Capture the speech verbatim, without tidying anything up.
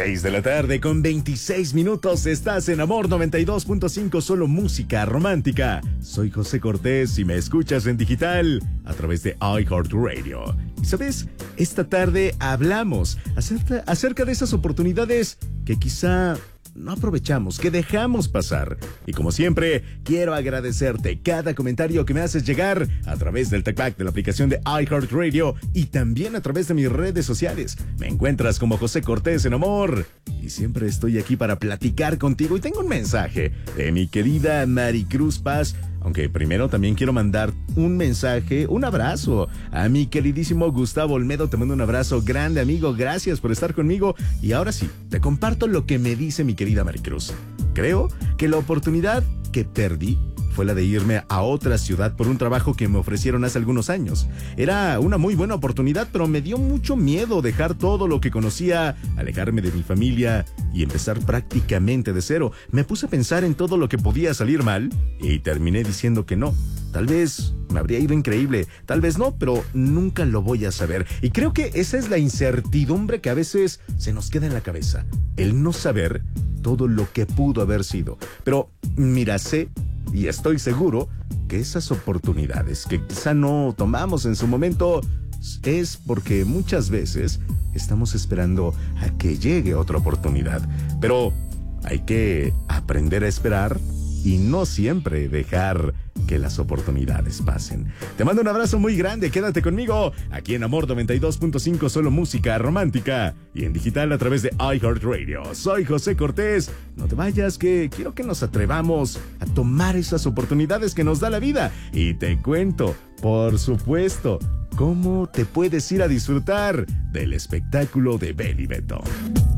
seis de la tarde con veintiséis minutos. Estás en Amor noventa y dos punto cinco, solo música romántica. Soy José Cortés y me escuchas en digital a través de iHeartRadio. Y sabes, esta tarde hablamos acerca, acerca de esas oportunidades que quizá no aprovechamos, que dejamos pasar. Y como siempre, quiero agradecerte cada comentario que me haces llegar a través del TalkBack de la aplicación de iHeartRadio y también a través de mis redes sociales. Me encuentras como José Cortés en Amor y siempre estoy aquí para platicar contigo. Y tengo un mensaje de mi querida Maricruz Paz. Aunque primero también quiero mandar un mensaje, un abrazo a mi queridísimo Gustavo Olmedo. Te mando un abrazo grande, amigo. Gracias por estar conmigo. Y ahora sí, te comparto lo que me dice mi querida Maricruz. Creo que la oportunidad que perdí fue la de irme a otra ciudad por un trabajo que me ofrecieron hace algunos años. Era una muy buena oportunidad, pero me dio mucho miedo dejar todo lo que conocía, alejarme de mi familia y empezar prácticamente de cero. Me puse a pensar en todo lo que podía salir mal y terminé diciendo que no. Tal vez me habría ido increíble, tal vez no, pero nunca lo voy a saber. Y creo que esa es la incertidumbre que a veces se nos queda en la cabeza. El no saber todo lo que pudo haber sido. Pero mira, sé y estoy seguro que esas oportunidades que quizá no tomamos en su momento es porque muchas veces estamos esperando a que llegue otra oportunidad. Pero hay que aprender a esperar y no siempre dejar que las oportunidades pasen. Te mando un abrazo muy grande, quédate conmigo aquí en Amor noventa y dos punto cinco, solo música romántica y en digital a través de iHeartRadio. Soy José Cortés, no te vayas que quiero que nos atrevamos a tomar esas oportunidades que nos da la vida y te cuento, por supuesto, cómo te puedes ir a disfrutar del espectáculo de Beli Beto.